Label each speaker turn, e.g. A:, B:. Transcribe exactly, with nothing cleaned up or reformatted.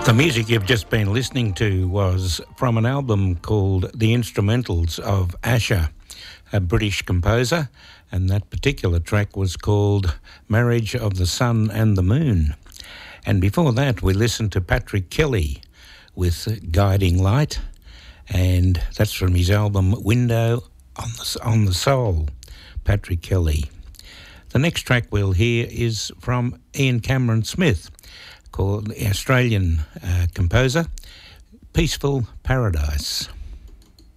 A: The music you've just been listening to was from an album called The Instrumentals of Asher, a British composer, and that particular track was called Marriage of the Sun and the Moon. And before that, we listened to Patrick Kelly with Guiding Light, and that's from his album Window on the, on the Soul, Patrick Kelly. The next track we'll hear is from Ian Cameron Smith, called the Australian uh, composer, Peaceful Paradise.